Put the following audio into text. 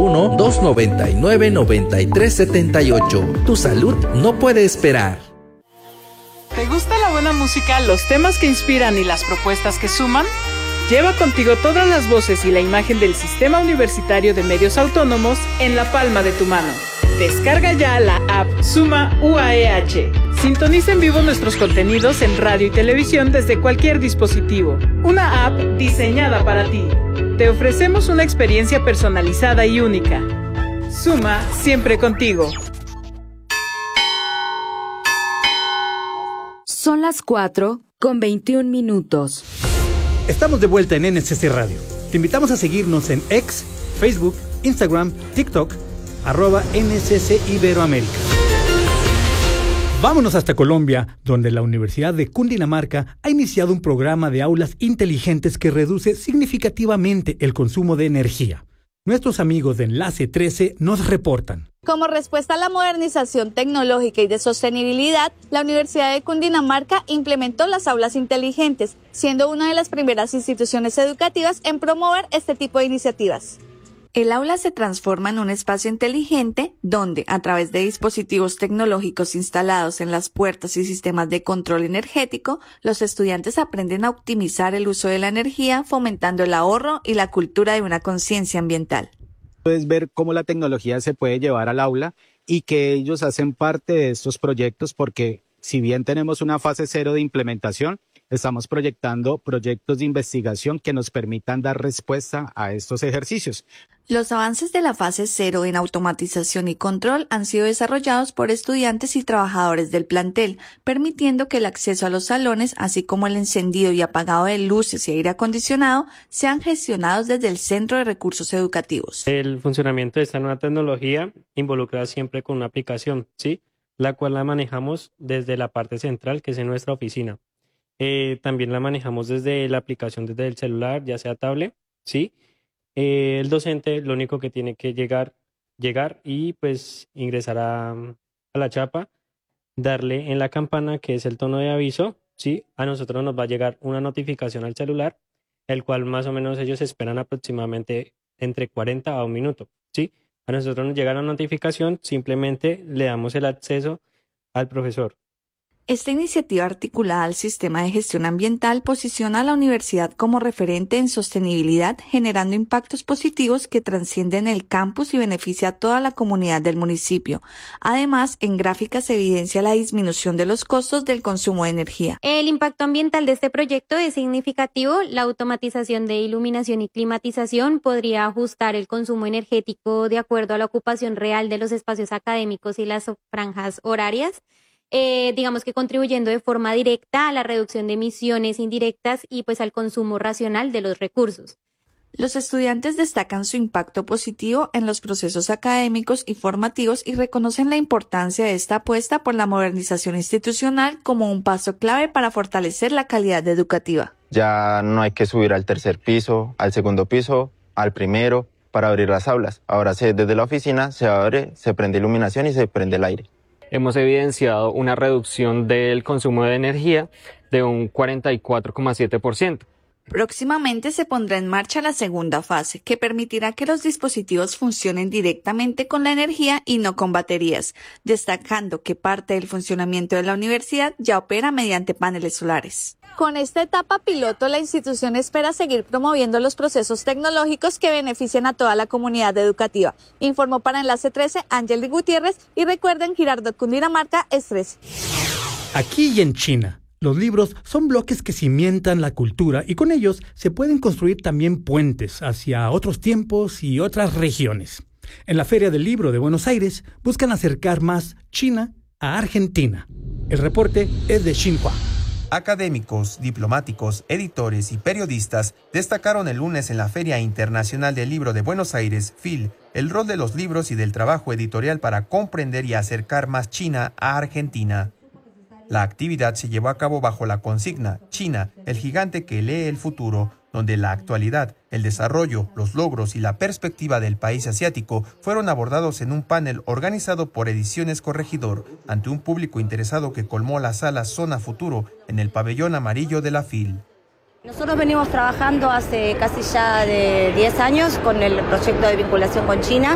801-299-9378. Tu salud no puede esperar. ¿Te gusta la buena música, los temas que inspiran y las propuestas que suman? Lleva contigo todas las voces y la imagen del Sistema Universitario de Medios Autónomos en la palma de tu mano. Descarga ya la app Suma UAEH. Sintoniza en vivo nuestros contenidos en radio y televisión desde cualquier dispositivo. Una app diseñada para ti. Te ofrecemos una experiencia personalizada y única. Suma, siempre contigo. Son las 4:21. Estamos de vuelta en NSC Radio. Te invitamos a seguirnos en X, Facebook, Instagram, TikTok, @NSC Iberoamérica. Vámonos hasta Colombia, donde la Universidad de Cundinamarca ha iniciado un programa de aulas inteligentes que reduce significativamente el consumo de energía. Nuestros amigos de Enlace 13 nos reportan. Como respuesta a la modernización tecnológica y de sostenibilidad, la Universidad de Cundinamarca implementó las aulas inteligentes, siendo una de las primeras instituciones educativas en promover este tipo de iniciativas. El aula se transforma en un espacio inteligente donde, a través de dispositivos tecnológicos instalados en las puertas y sistemas de control energético, los estudiantes aprenden a optimizar el uso de la energía, fomentando el ahorro y la cultura de una conciencia ambiental. Puedes ver cómo la tecnología se puede llevar al aula y que ellos hacen parte de estos proyectos porque si bien tenemos una fase 0 de implementación, estamos proyectando proyectos de investigación que nos permitan dar respuesta a estos ejercicios. Los avances de la fase 0 en automatización y control han sido desarrollados por estudiantes y trabajadores del plantel, permitiendo que el acceso a los salones, así como el encendido y apagado de luces y aire acondicionado, sean gestionados desde el Centro de Recursos Educativos. El funcionamiento de esta nueva tecnología involucra siempre con una aplicación, ¿sí? La cual la manejamos desde la parte central, que es en nuestra oficina. También la manejamos desde la aplicación, desde el celular, ya sea tablet, ¿sí? El docente lo único que tiene que llegar y pues ingresar a la chapa, darle en la campana, que es el tono de aviso, ¿sí? A nosotros nos va a llegar una notificación al celular, el cual más o menos ellos esperan aproximadamente entre 40 a un minuto, ¿sí? A nosotros nos llega la notificación, simplemente le damos el acceso al profesor. Esta iniciativa articulada al sistema de gestión ambiental posiciona a la universidad como referente en sostenibilidad, generando impactos positivos que trascienden el campus y beneficia a toda la comunidad del municipio. Además, en gráficas se evidencia la disminución de los costos del consumo de energía. El impacto ambiental de este proyecto es significativo. La automatización de iluminación y climatización podría ajustar el consumo energético de acuerdo a la ocupación real de los espacios académicos y las franjas horarias. Digamos que contribuyendo de forma directa a la reducción de emisiones indirectas y pues al consumo racional de los recursos. Los estudiantes destacan su impacto positivo en los procesos académicos y formativos y reconocen la importancia de esta apuesta por la modernización institucional como un paso clave para fortalecer la calidad educativa. Ya no hay que subir al tercer piso, al segundo piso, al primero para abrir las aulas. Ahora desde la oficina se abre, se prende iluminación y se prende el aire. Hemos evidenciado una reducción del consumo de energía de un 44,7%. Próximamente se pondrá en marcha la segunda fase, que permitirá que los dispositivos funcionen directamente con la energía y no con baterías, destacando que parte del funcionamiento de la universidad ya opera mediante paneles solares. Con esta etapa piloto, la institución espera seguir promoviendo los procesos tecnológicos que benefician a toda la comunidad educativa. Informó para Enlace 13 Ángel Gutiérrez y recuerden, Girardot Cundinamarca es 13. Aquí y en China, los libros son bloques que cimentan la cultura y con ellos se pueden construir también puentes hacia otros tiempos y otras regiones. En la Feria del Libro de Buenos Aires buscan acercar más China a Argentina. El reporte es de Xinhua. Académicos, diplomáticos, editores y periodistas destacaron el lunes en la Feria Internacional del Libro de Buenos Aires, FIL, el rol de los libros y del trabajo editorial para comprender y acercar más China a Argentina. La actividad se llevó a cabo bajo la consigna China, el gigante que lee el futuro, donde la actualidad, el desarrollo, los logros y la perspectiva del país asiático fueron abordados en un panel organizado por Ediciones Corregidor, ante un público interesado que colmó la sala Zona Futuro en el pabellón amarillo de la FIL. Nosotros venimos trabajando hace casi ya de 10 años con el proyecto de vinculación con China.